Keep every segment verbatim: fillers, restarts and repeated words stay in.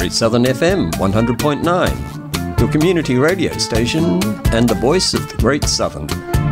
Great Southern F M one hundred point nine, your community radio station and the voice of the Great Southern.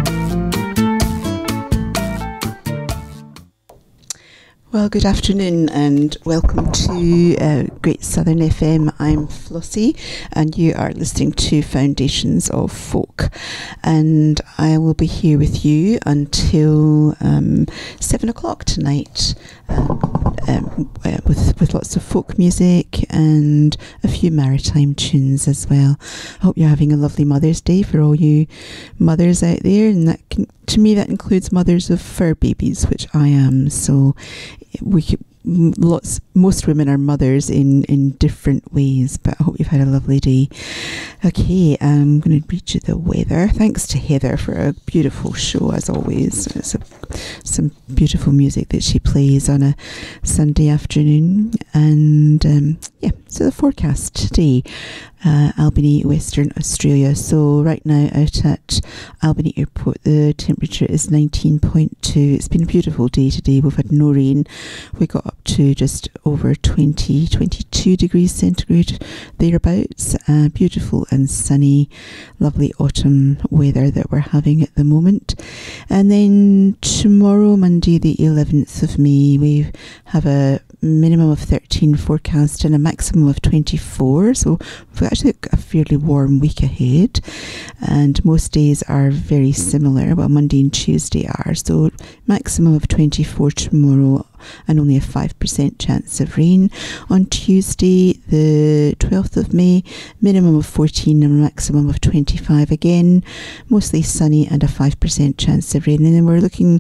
Well, good afternoon and welcome to uh, Great Southern F M. I'm Flossie and you are listening to Foundations of Folk, and I will be here with you until um, seven o'clock tonight um, um, uh, with, with lots of folk music and a few maritime tunes as well. I hope you're having a lovely Mother's Day for all you mothers out there, and that can, to me that includes mothers of fur babies, which I am. So we lots most women are mothers in in different ways, but I hope you've had a lovely day. Okay, I'm going to read you the weather. Thanks to Heather for a beautiful show as always. It's a, some beautiful music that she plays on a Sunday afternoon. And um, yeah, so the forecast today, uh, Albany, Western Australia. So right now out at Albany Airport, the temperature is nineteen point two. It's been a beautiful day today. We've had no rain. We got up to just over twenty, twenty-two degrees centigrade thereabouts. Uh, beautiful and sunny, lovely autumn weather that we're having at the moment. And then tomorrow, Monday the eleventh of May, we have a minimum of thirteen forecast and a maximum of twenty-four, so we've actually got a fairly warm week ahead, and most days are very similar. Well, Monday and Tuesday are, so maximum of twenty-four tomorrow and only a five percent chance of rain. On Tuesday the twelfth of May, minimum of fourteen and a maximum of twenty-five again, mostly sunny and a five percent chance of rain. And then we're looking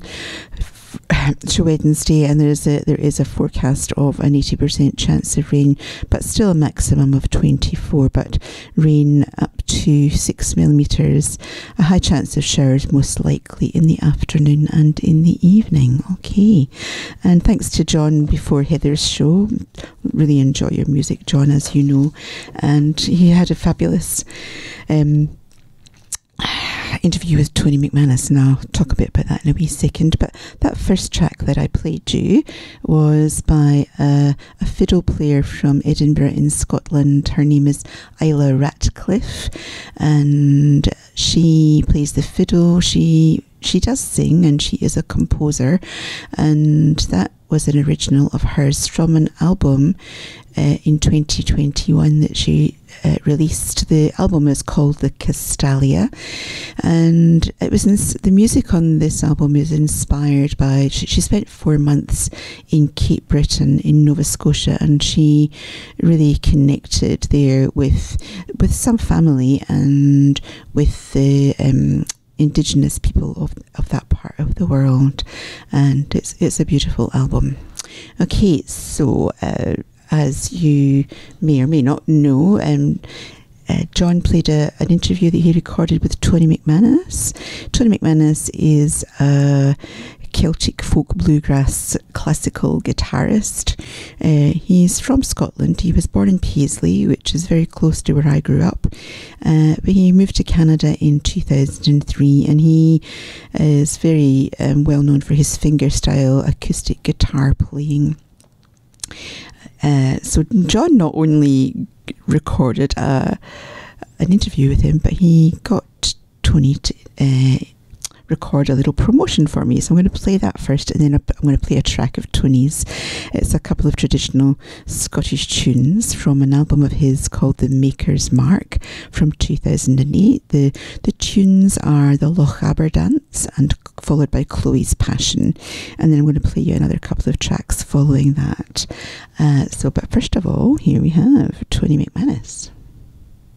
to Wednesday, and there's a there is a forecast of an eighty percent chance of rain, but still a maximum of twenty-four, but rain up to six millimetres, a high chance of showers most likely in the afternoon and in the evening. Okay, and thanks to John before Heather's show. Really enjoy your music, John, as you know, and he had a fabulous um interview with Tony McManus, and I'll talk a bit about that in a wee second. But that first track that I played you was by a, a fiddle player from Edinburgh in Scotland. Her name is Isla Ratcliffe, and she plays the fiddle. She she does sing, and she is a composer, and that was an original of hers from an album uh, in twenty twenty-one that she uh, released. The album is called The Castalia, and it was ins- the music on this album is inspired by, she, she spent four months in Cape Breton in Nova Scotia, and she really connected there with with some family and with the um, Indigenous people of of that part of the world, and it's it's a beautiful album. Okay, so uh, as you may or may not know, um, uh, John played a, an interview that he recorded with Tony McManus. Tony McManus is a Celtic folk bluegrass classical guitarist. Uh, he's from Scotland. He was born in Paisley, which is very close to where I grew up, uh, but he moved to Canada in two thousand three, and he is very um, well known for his fingerstyle acoustic guitar playing. Uh, so John not only recorded a, an interview with him, but he got Tony to uh, record a little promotion for me. So I'm going to play that first, and then I'm going to play a track of Tony's. It's a couple of traditional Scottish tunes from an album of his called The Maker's Mark from two thousand eight. The the tunes are the Lochaber Dance, and followed by Chloe's Passion, and then I'm going to play you another couple of tracks following that. Uh, so, but first of all, here we have Tony McManus.